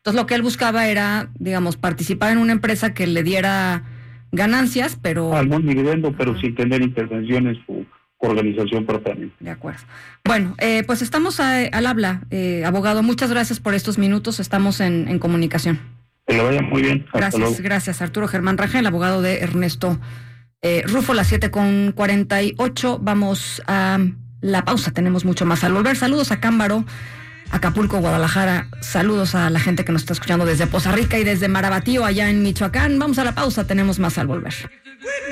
Entonces lo que él buscaba era, digamos, participar en una empresa que le diera ganancias, pero... algún dividendo, pero sin tener intervención en su organización propiamente. De acuerdo. Bueno, pues estamos al habla, abogado. Muchas gracias por estos minutos. Estamos en comunicación. Que le vaya muy bien. Hasta luego. Gracias. Arturo Germán Rangel, abogado de Ernesto Rufo, las 7:48. Vamos a la pausa. Tenemos mucho más al volver. Saludos a Cámbaro, Acapulco, Guadalajara. Saludos a la gente que nos está escuchando desde Poza Rica y desde Marabatío, allá en Michoacán. Vamos a la pausa. Tenemos más al volver.